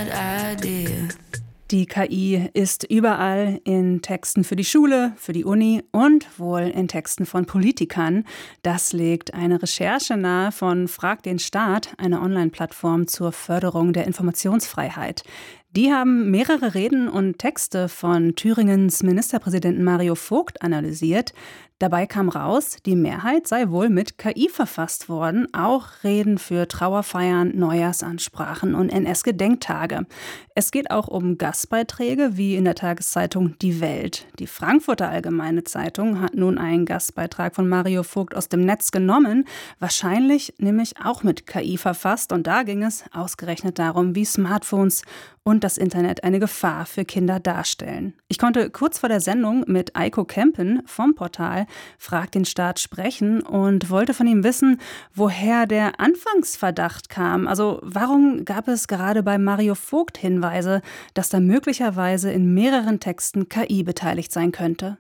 Die KI ist überall in Texten für die Schule, für die Uni und wohl in Texten von Politikern. Das legt eine Recherche nahe von Frag den Staat, eine Online-Plattform zur Förderung der Informationsfreiheit. Die haben mehrere Reden und Texte von Thüringens Ministerpräsidenten Mario Vogt analysiert. Dabei kam raus, die Mehrheit sei wohl mit KI verfasst worden. Auch Reden für Trauerfeiern, Neujahrsansprachen und NS-Gedenktage. Es geht auch um Gastbeiträge, wie in der Tageszeitung Die Welt. Die Frankfurter Allgemeine Zeitung hat nun einen Gastbeitrag von Mario Vogt aus dem Netz genommen. Wahrscheinlich nämlich auch mit KI verfasst. Und da ging es ausgerechnet darum, wie Smartphones und das Internet eine Gefahr für Kinder darstellen. Ich konnte kurz vor der Sendung mit Eiko Kempen vom Portal Frag den Staat sprechen und wollte von ihm wissen, woher der Anfangsverdacht kam. Also warum gab es gerade bei Mario Vogt Hinweise, dass da möglicherweise in mehreren Texten KI beteiligt sein könnte?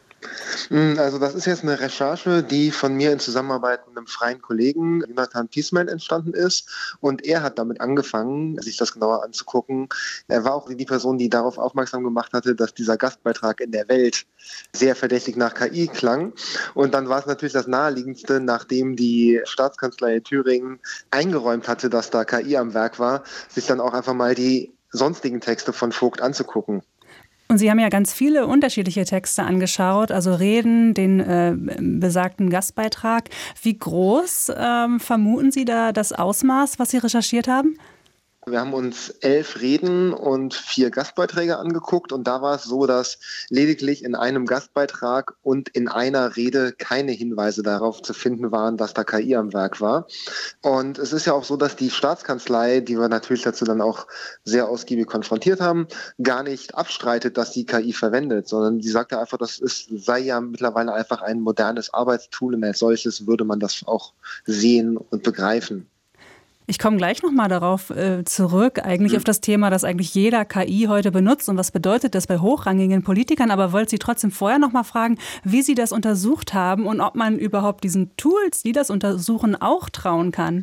Also das ist jetzt eine Recherche, die von mir in Zusammenarbeit mit einem freien Kollegen, Jonathan Piesman, entstanden ist. Und er hat damit angefangen, sich das genauer anzugucken. Er war auch die Person, die darauf aufmerksam gemacht hatte, dass dieser Gastbeitrag in der Welt sehr verdächtig nach KI klang. Und dann war es natürlich das Naheliegendste, nachdem die Staatskanzlei Thüringen eingeräumt hatte, dass da KI am Werk war, sich dann auch einfach mal die sonstigen Texte von Vogt anzugucken. Und Sie haben ja ganz viele unterschiedliche Texte angeschaut, also Reden, den besagten Gastbeitrag. Wie groß vermuten Sie da das Ausmaß, was Sie recherchiert haben? Wir haben uns 11 Reden und 4 Gastbeiträge angeguckt und da war es so, dass lediglich in einem Gastbeitrag und in einer Rede keine Hinweise darauf zu finden waren, dass da KI am Werk war. Und es ist ja auch so, dass die Staatskanzlei, die wir natürlich dazu dann auch sehr ausgiebig konfrontiert haben, gar nicht abstreitet, dass die KI verwendet, sondern sie sagt ja einfach, sei ja mittlerweile einfach ein modernes Arbeitstool und als solches würde man das auch sehen und begreifen. Ich komme gleich nochmal darauf zurück, eigentlich auf das Thema, dass eigentlich jeder KI heute benutzt und was bedeutet das bei hochrangigen Politikern, aber wollte Sie trotzdem vorher nochmal fragen, wie Sie das untersucht haben und ob man überhaupt diesen Tools, die das untersuchen, auch trauen kann.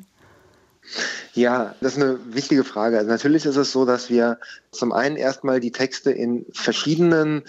Ja, das ist eine wichtige Frage. Also natürlich ist es so, dass wir zum einen erstmal die Texte in verschiedenen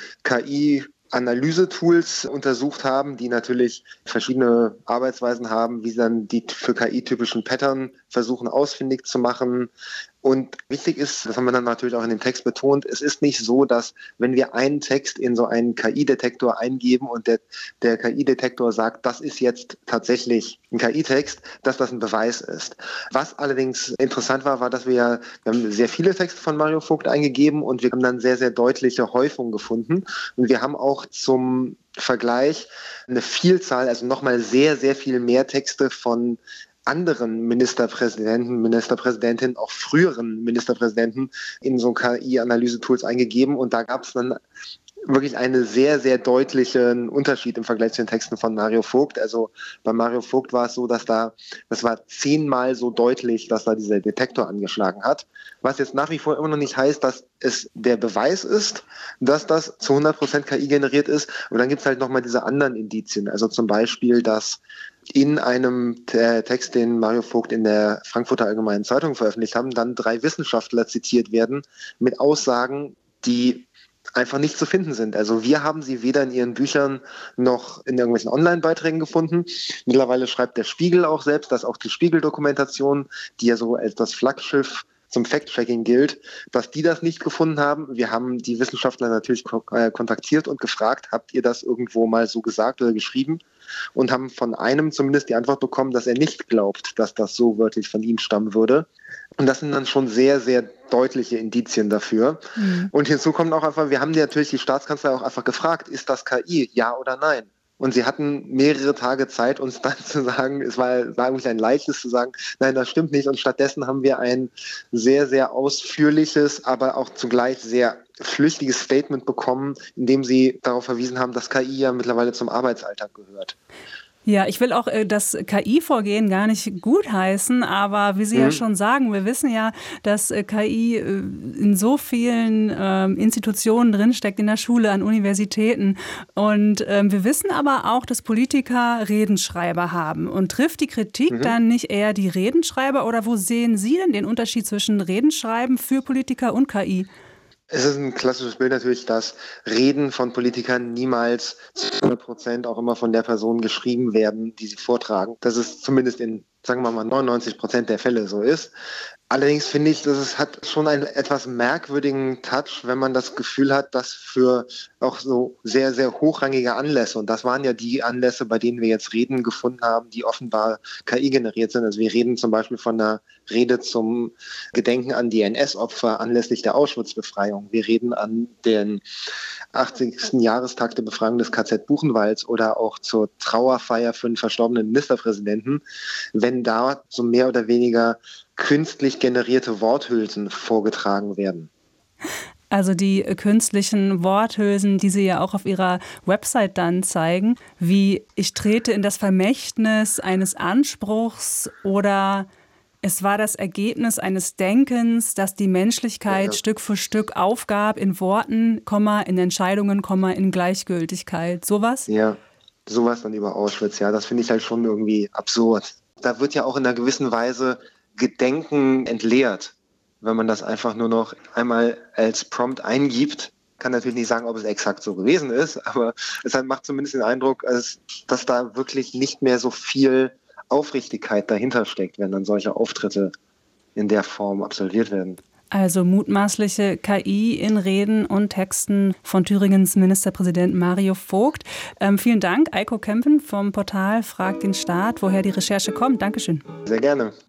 KI-Analyse-Tools untersucht haben, die natürlich verschiedene Arbeitsweisen haben, wie sie dann die für KI-typischen Pattern versuchen ausfindig zu machen. Und wichtig ist, das haben wir dann natürlich auch in dem Text betont, es ist nicht so, dass wenn wir einen Text in so einen KI-Detektor eingeben und der KI-Detektor sagt, das ist jetzt tatsächlich ein KI-Text, dass das ein Beweis ist. Was allerdings interessant war, dass wir haben sehr viele Texte von Mario Vogt eingegeben und wir haben dann sehr, sehr deutliche Häufungen gefunden. Und wir haben auch zum Vergleich eine Vielzahl, also nochmal sehr, sehr viel mehr Texte von anderen Ministerpräsidentinnen, auch früheren Ministerpräsidenten in so KI-Analyse-Tools eingegeben und da gab es dann wirklich einen sehr, sehr deutlichen Unterschied im Vergleich zu den Texten von Mario Vogt. Also bei Mario Vogt war es so, das war 10-mal so deutlich, dass da dieser Detektor angeschlagen hat. Was jetzt nach wie vor immer noch nicht heißt, dass es der Beweis ist, dass das zu 100% KI generiert ist. Aber dann gibt es halt nochmal diese anderen Indizien. Also zum Beispiel, dass in einem Text, den Mario Vogt in der Frankfurter Allgemeinen Zeitung veröffentlicht haben, dann 3 Wissenschaftler zitiert werden mit Aussagen, die einfach nicht zu finden sind. Also wir haben sie weder in ihren Büchern noch in irgendwelchen Online-Beiträgen gefunden. Mittlerweile schreibt der Spiegel auch selbst, dass auch die Spiegel-Dokumentation, die ja so als das Flaggschiff zum Fact-Checking gilt, dass die das nicht gefunden haben. Wir haben die Wissenschaftler natürlich kontaktiert und gefragt, habt ihr das irgendwo mal so gesagt oder geschrieben? Und haben von einem zumindest die Antwort bekommen, dass er nicht glaubt, dass das so wörtlich von ihm stammen würde. Und das sind dann schon sehr, sehr deutliche Indizien dafür. Mhm. Und hinzu kommt auch einfach, wir haben natürlich die Staatskanzlei auch einfach gefragt, ist das KI, ja oder nein? Und sie hatten mehrere Tage Zeit, uns dann zu sagen, es war eigentlich ein leichtes zu sagen, nein, das stimmt nicht. Und stattdessen haben wir ein sehr, sehr ausführliches, aber auch zugleich sehr flüchtiges Statement bekommen, in dem sie darauf verwiesen haben, dass KI ja mittlerweile zum Arbeitsalltag gehört. Ja, ich will auch das KI-Vorgehen gar nicht gutheißen, aber wie Sie ja schon sagen, wir wissen ja, dass KI in so vielen Institutionen drinsteckt, in der Schule, an Universitäten. Und wir wissen aber auch, dass Politiker Redenschreiber haben. Und trifft die Kritik dann nicht eher die Redenschreiber? Oder wo sehen Sie denn den Unterschied zwischen Redenschreiben für Politiker und KI? Es ist ein klassisches Bild natürlich, dass Reden von Politikern niemals zu 100% auch immer von der Person geschrieben werden, die sie vortragen. Das ist zumindest in, sagen wir mal, 99% der Fälle so ist. Allerdings finde ich, dass es hat schon einen etwas merkwürdigen Touch, wenn man das Gefühl hat, dass für auch so sehr, sehr hochrangige Anlässe, und das waren ja die Anlässe, bei denen wir jetzt Reden gefunden haben, die offenbar KI generiert sind. Also wir reden zum Beispiel von einer Rede zum Gedenken an die NS-Opfer anlässlich der Auschwitz-Befreiung. Wir reden an den 80. Jahrestag der Befreiung des KZ Buchenwalds oder auch zur Trauerfeier für den verstorbenen Ministerpräsidenten. Wenn da so mehr oder weniger künstlich generierte Worthülsen vorgetragen werden. Also die künstlichen Worthülsen, die Sie ja auch auf Ihrer Website dann zeigen, wie ich trete in das Vermächtnis eines Anspruchs oder es war das Ergebnis eines Denkens, das die Menschlichkeit Stück für Stück aufgab in Worten, in Entscheidungen, in Gleichgültigkeit. Sowas? Ja, sowas dann über Auschwitz. Ja, das finde ich halt schon irgendwie absurd. Da wird ja auch in einer gewissen Weise Gedenken entleert, wenn man das einfach nur noch einmal als Prompt eingibt. Kann natürlich nicht sagen, ob es exakt so gewesen ist, aber es macht zumindest den Eindruck, dass da wirklich nicht mehr so viel Aufrichtigkeit dahinter steckt, wenn dann solche Auftritte in der Form absolviert werden. Also mutmaßliche KI in Reden und Texten von Thüringens Ministerpräsident Mario Vogt. Vielen Dank, Eiko Kempen vom Portal Frag den Staat, woher die Recherche kommt. Dankeschön. Sehr gerne.